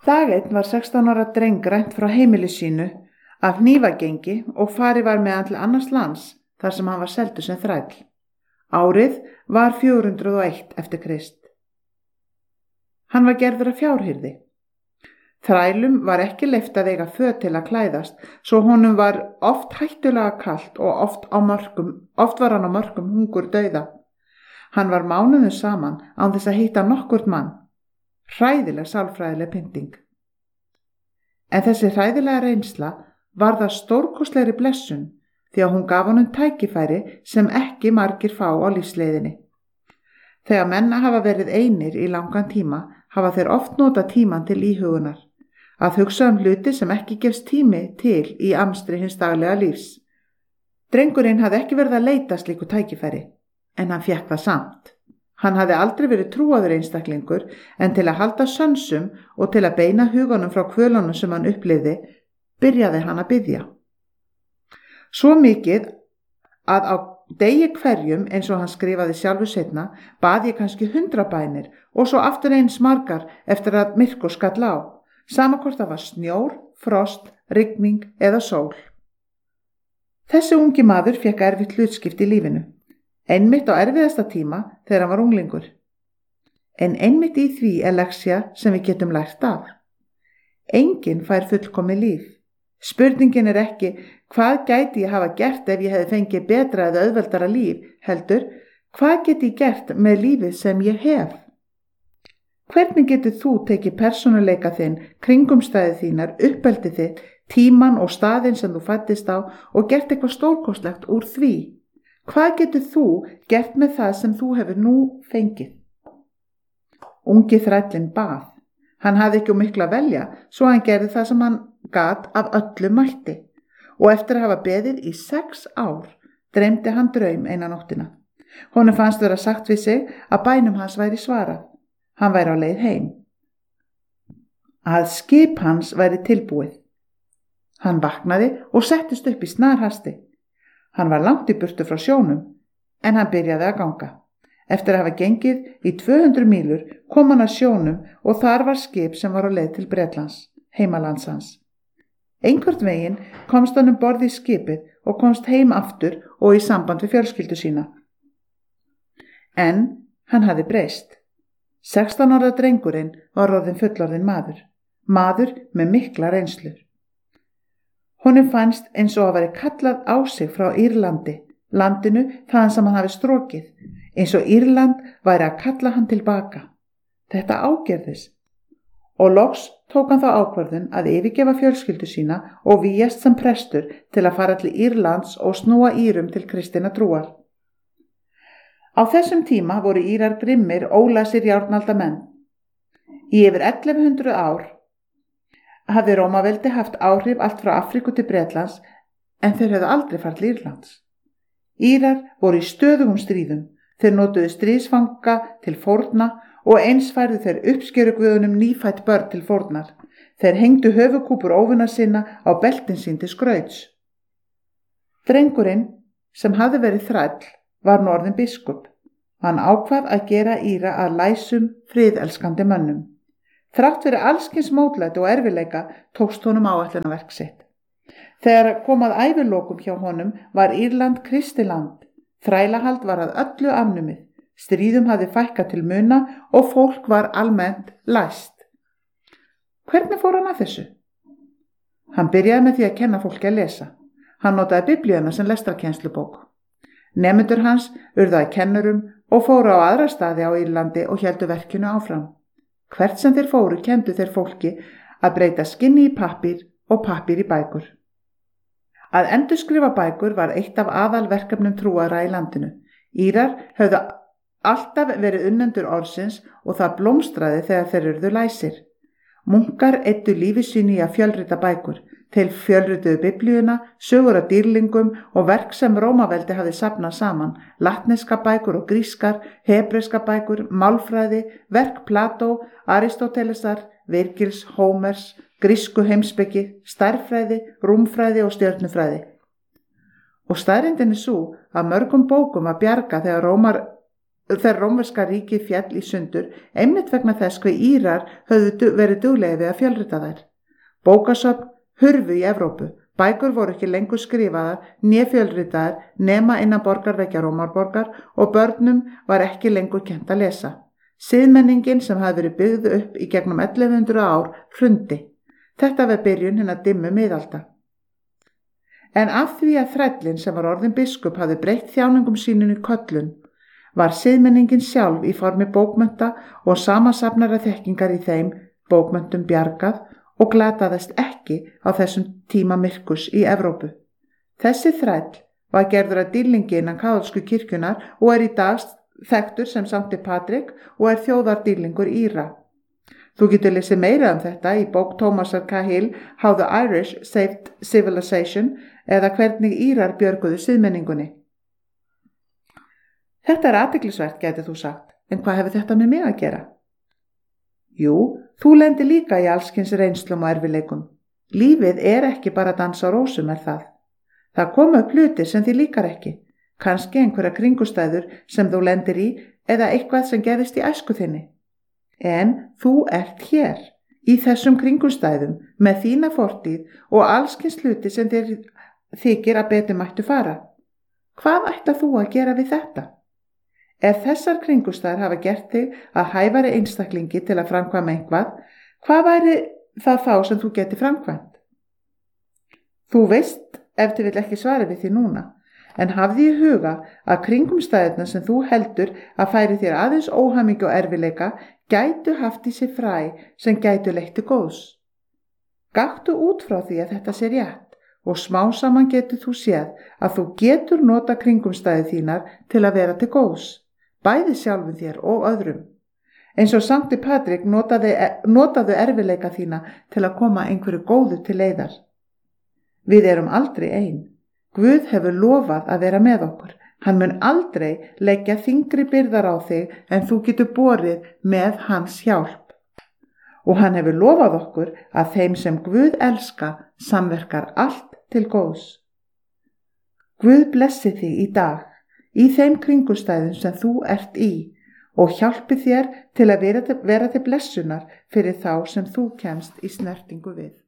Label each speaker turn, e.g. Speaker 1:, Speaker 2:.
Speaker 1: Dag einn var 16 ára dreng rænt frá heimili sínu af hnífagengi og farið var með hann til annars lands þar sem hann var seldur sem þræll. Árið var 401 eftir Krist. Hann var gerður af fjárhirði. Þrælum var ekki leyft að eiga föt til að klæðast, svo honum var oft hættulega kalt og oft var hann á mörkum hungur dauða. Hann var mánuðum saman án þess að hitta nokkurt mann. Hræðileg sálfræðileg pynting. En þessi hræðilega reynsla var það stórkostlegri blessun því að hún gaf honum tækifæri sem ekki margir fá á lífsleiðinni. Þegar menn hafa verið einir í langan tíma hafa þeir oft notað tíman til íhugunar, að hugsa hluti sem ekki gefst tími til í amstri hins daglega lífs. Drengurinn hafði ekki verið að leita slíku tækifæri, en hann fékk það samt. Hann hafði aldrei verið trúaður einstaklingur, en til að halda sönsum og til að beina huganum frá kvölunum sem hann upplifði, byrjaði hann að biðja. Svo mikið að á degi hverjum, eins og hann skrifaði sjálfur seinna, bað ég kannski 100 bænir og svo aftur eins margar eftir að myrkur skall á, sama hvort það var snjór, frost, rigning eða sól. Þessi ungi maður fékk erfitt hlutskipti í lífinu. Einmitt á erfiðasta tíma þegar hann var unglingur. En einmitt í því lexía sem við getum lært af. Enginn fær fullkomið líf. Spurningin ekki hvað gæti ég hafa gert ef ég hefði fengið betra eða auðveldara líf, heldur hvað geti ég gert með lífið sem ég hef? Hvernig getur þú tekið persónuleika þinn, kringumstæði þínar, uppeldið þitt, tíman og staðinn sem þú fæddist á og gert eitthvað stórkostlegt úr því? Hvað getur þú gert með það sem þú hefur nú fengið? Ungi þrællinn bað. Hann hafði ekki miklu að velja, svo hann gerði það sem hann gat af öllu mætti. Og eftir að hafa beðið í 6 ár, dreymdi hann draum eina nóttina. Honum fannst vera sagt við sig að bænum hans væri svarað. Hann væri á leið heim. Að skip hans væri tilbúið. Hann vaknaði og settist upp í snarhasti. Hann var langt í burtu frá sjónum, en hann byrjaði að ganga. Eftir að hafa gengið í 200 mílur kom hann að sjónum og þar var skip sem var á leið til Bretlands, heimalands hans. Einhvern veginn komst hann borð í skipið og komst heim aftur og í samband við fjölskyldu sína. En hann hafði breyst. 16 ára drengurinn var orðinn fullorðinn maður með mikla reynslur. Honum fannst eins og að veri kallað á sig frá Írlandi, landinu þaðan sem hann hafi strokið, eins og Írland væri að kalla hann tilbaka. Þetta ágerðist og loks tók hann þá ákvörðun að yfirgefa fjölskyldu sína og vígjast sem prestur til að fara til Írlands og snúa Írum til kristinna trúar. Á þessum tíma voru Írar grimmir, ólæsir járnaldamenn. Í yfir 1100 ár hafði Rómaveldi haft áhrif allt frá Afríku til Bretlands, en þeir höfðu aldrei farið til Írlands. Írar voru í stöðugum stríðum, þeir notuðu stríðsfanga til fórna og eins færðu þeir uppskeruguðunum nýfætt börn til fórnar. Þeir hengdu höfukúpur óvina sinna á beltin sín til skrauts. Drengurinn, sem hafði verið þræll, var nú orðinn biskup. Hann ákvað að gera Íra að læsum, friðelskandi mönnum. Þrátt fyrir allskins mótlæti og erfiðleika tókst honum áætlunarverk sitt. Þegar kom að ævilokum hjá honum var Írland kristiland. Þrælahald var að öllu afnumið. Stríðum hafði fækkað til muna og fólk var almennt læst. Hvernig fór hann að þessu? Hann byrjaði með því að kenna fólki að lesa. Hann notaði Biblíuna sem lestrarkennslubók. Nemendur hans urðu að kennurum og fóru á aðra staði á Írlandi og héldu verkinu áfram. Hvert sem þeir fóru kenndu þeir fólki að breyta skinni í pappír og pappír í bækur. Að endurskrifa bækur var eitt af aðalverkefnum trúara í landinu. Írar höfðu alltaf verið unnendur orðsins og það blómstraði þegar þeir urðu læsir. Munkar eyddu lífi sínu í að fjölrita bækur. Þeir fjölrituðu Biblíuna, sögur af dýrlingum og verk sem Rómaveldi hafði safnað saman, latneska bækur og grískar, hebreska bækur, málfræði, verk Plató, Aristótelesar, Virgils, Hómers, grísku heimspeki, stærðfræði, rúmfræði og stjörnufræði. Og staðreyndin sú að mörgum bókum var bjargað þegar þegar rómverska ríkið féll í sundur einmitt vegna þess hve Írar höfðu verið duglegir við að fjölrita þær. Bókasöfn hurfu í Evrópu, bækur voru ekki lengur skrifaðar né fjölritaðar nema innan borgarveggja Rómarborgar og börnum var ekki lengur kennt að lesa. Siðmenningin sem hafði verið byggð upp í gegnum 1100 ár hrundi. Þetta var byrjun hinna dimmu miðalda. En af því að þrællinn sem var orðinn biskup hafði breytt þjáningum sínum í köllun, var siðmenningin sjálf í formi bókmennta og samansafnara þekkingar í þeim bókmenntum bjargað og glataðist ekki á þessum tíma myrkurs í Evrópu. Þessi þræll var gerður að dýrlingi innan kaþólsku kirkjunnar og í dag þekktur sem Sankti Patrik og þjóðardýrlingur Íra. Þú getur lesið meira þetta í bók Thomasar Cahill How the Irish Saved Civilization eða hvernig Írar björguðu siðmenningunni. Þetta athyglisvert, gæti þú sagt, en hvað hefur þetta með mig að gera? Jú, þú lendir líka í allskyns reynslum og erfileikum. Lífið ekki bara dans á rósum, það. Það koma upp hlutir sem þið líkar ekki, kannski einhverja kringustæður sem þú lendir í eða eitthvað sem gerðist í æsku þinni. En þú ert hér, í þessum kringustæðum, með þína fortíð og allskyns hluti sem þér þykir að betur mættu fara. Hvað ætlar þú að gera við þetta? Ef þessar kringustæður hafa gert þig að hæfari einstaklingi til að framkvæma eitthvað, hvað væri það þá sem þú geti framkvæmt? Þú veist ef þið vill ekki svara við því núna, en hafði í huga að kringumstæðurnar sem þú heldur að færi þér aðeins óhamingju og erfileika gætu haft í sig fræ sem gætu leitt til góðs. Gakktu út frá því að þetta sé rétt og smá saman getur þú séð að þú getur nota kringumstæður þínar til að vera til góðs, bæði sjálfum þér og öðrum. Eins og Sankti Patrik notaðu erfileika þína til að koma einhverju góðu til leiðar. Við erum aldrei ein. Guð hefur lofað að vera með okkur. Hann mun aldrei leggja þyngri byrðar á þig en þú getur borið með hans hjálp. Og hann hefur lofað okkur að þeim sem Guð elska samverkar allt til góðs. Guð blessi þig í dag, í þeim kringustæðum sem þú ert í og hjálpi þér til að vera til blessunar fyrir þá sem þú kemst í snertingu við.